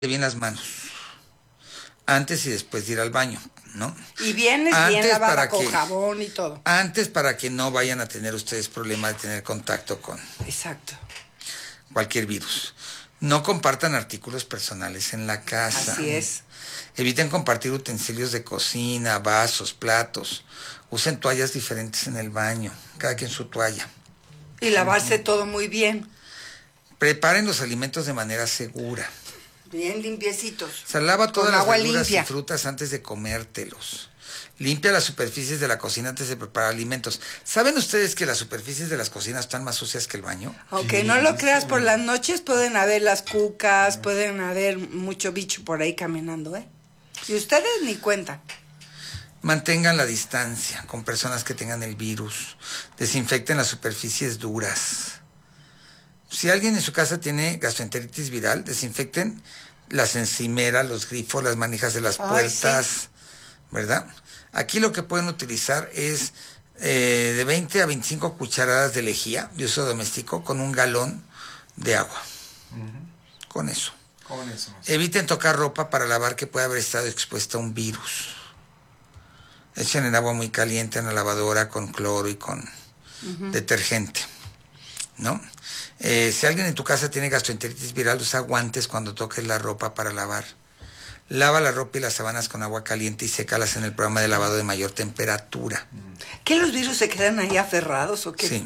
bien las manos, antes y después de ir al baño, ¿no? Y vienes bien lavada con jabón y todo. Antes, para que no vayan a tener ustedes problemas de tener contacto con Exacto. cualquier virus. No compartan artículos personales en la casa. Así es. Eviten compartir utensilios de cocina, vasos, platos. Usen toallas diferentes en el baño, cada quien su toalla. Y lavarse todo muy bien. Preparen los alimentos de manera segura. Bien limpiecitos. O sea, lava todas las verduras limpia. y frutas antes de comértelos. Limpia las superficies de la cocina antes de preparar alimentos. ¿Saben ustedes que las superficies de las cocinas están más sucias que el baño? Aunque no lo creas, por las noches pueden haber las cucas, pueden haber mucho bicho por ahí caminando, ¿eh? Y ustedes ni cuentan. Mantengan la distancia con personas que tengan el virus. Desinfecten las superficies duras. Si alguien en su casa tiene gastroenteritis viral, desinfecten las encimeras, los grifos, las manijas de las puertas, sí, ¿verdad? Aquí lo que pueden utilizar es de 20 a 25 cucharadas de lejía de uso doméstico con un galón de agua. Con eso. Eviten tocar ropa para lavar que pueda haber estado expuesta a un virus. Echen el agua muy caliente en la lavadora con cloro y con detergente, ¿no? Si alguien en tu casa tiene gastroenteritis viral, usa guantes cuando toques la ropa para lavar. Lava la ropa y las sábanas con agua caliente y sécalas en el programa de lavado de mayor temperatura. ¿Que los virus se quedan ahí aferrados o qué? Sí.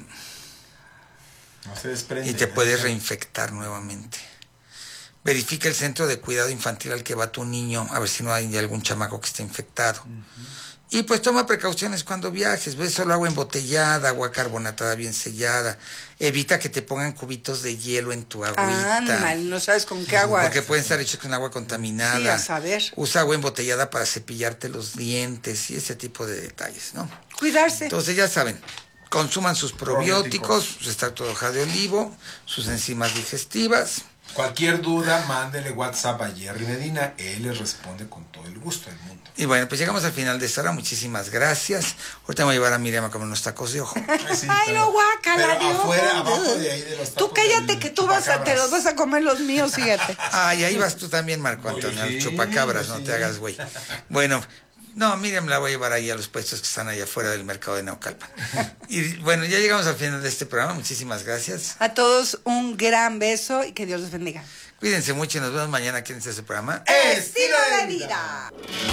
No se desprenden. Y te puedes reinfectar nuevamente. Verifica el centro de cuidado infantil al que va tu niño, a ver si no hay algún chamaco que esté infectado. Y pues toma precauciones cuando viajes. Ves solo agua embotellada, agua carbonatada bien sellada. Evita que te pongan cubitos de hielo en tu agüita. Mal, no sabes con qué agua. Porque pueden estar hechos con agua contaminada. Sí, a saber. Usa agua embotellada para cepillarte los dientes y ese tipo de detalles, ¿no? Cuidarse. Entonces ya saben, consuman sus probióticos, su extracto de hoja de olivo, sus enzimas digestivas. Cualquier duda, mándele WhatsApp a Jerry Medina. Él les responde con todo el gusto del mundo. Y bueno, pues llegamos al final de esta hora. Muchísimas gracias. Ahorita me voy a llevar a Miriam a comer unos tacos de ojo. Sí, ay, no, guácala, pero afuera, abajo de ahí de los tacos. Tú cállate que tú te los vas a comer los míos, fíjate. Ay, ahí vas tú también, Marco Antonio. Sí, chupacabras, no te hagas güey. Bueno, no, Miriam la voy a llevar ahí a los puestos que están allá afuera del mercado de Naucalpan. Y bueno, ya llegamos al final de este programa. Muchísimas gracias. A todos un gran beso y que Dios los bendiga. Cuídense mucho y nos vemos mañana aquí en este programa. Estilo de vida.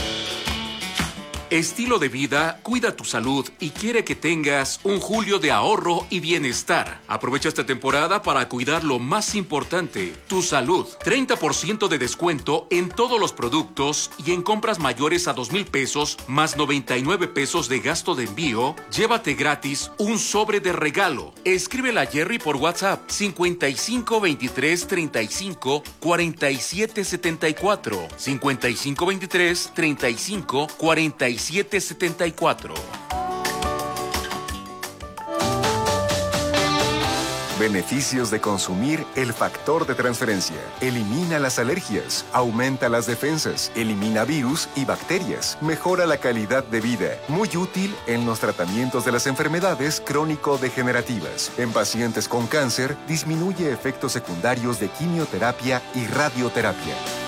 Estilo de Vida cuida tu salud y quiere que tengas un julio de ahorro y bienestar. Aprovecha esta temporada para cuidar lo más importante, tu salud. 30% de descuento en todos los productos y en compras mayores a 2,000 pesos más 99 pesos de gasto de envío, llévate gratis un sobre de regalo. Escríbele a Jerry por WhatsApp 55 23 35 47 74 55 23 35 47 74. Beneficios de consumir el factor de transferencia. Elimina las alergias, aumenta las defensas, elimina virus y bacterias, mejora la calidad de vida. Muy útil en los tratamientos de las enfermedades crónico-degenerativas. En pacientes con cáncer, disminuye efectos secundarios de quimioterapia y radioterapia.